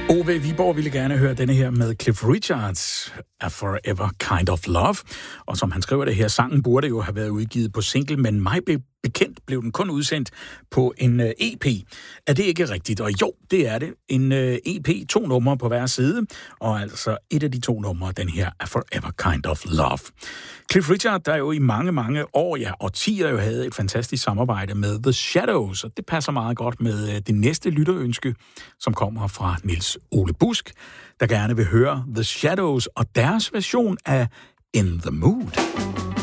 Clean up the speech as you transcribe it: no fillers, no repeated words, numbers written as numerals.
Ove Viborg ville gerne høre denne her med Cliff Richards, A Forever Kind of Love. Og som han skriver det her, sangen burde jo have været udgivet på single, men mig bekendt blev den kun udsendt på en EP. Er det ikke rigtigt? Og jo, det er det. En EP, 2 numre på hver side, og altså et af de 2 numre, den her A Forever Kind of Love. Cliff Richard, der jo i mange, mange år, ja, årtier jo havde et fantastisk samarbejde med The Shadows, og det passer meget godt med det næste lytterønske, som kommer fra Niels Ole Busk, der gerne vil høre The Shadows og deres version af In the Mood.